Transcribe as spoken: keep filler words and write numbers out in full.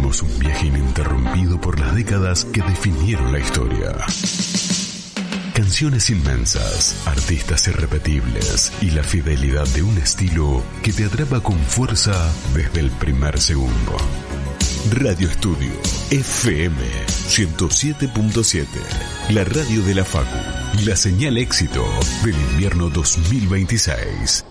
Haremos un viaje ininterrumpido por las décadas que definieron la historia. Canciones inmensas, artistas irrepetibles y la fidelidad de un estilo que te atrapa con fuerza desde el primer segundo. Radio Estudio F M ciento siete punto siete, la radio de la Facu, la señal éxito del invierno dos mil veintiséis.